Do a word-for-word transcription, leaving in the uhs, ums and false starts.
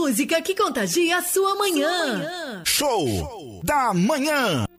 música que contagia a sua manhã. Show da manhã.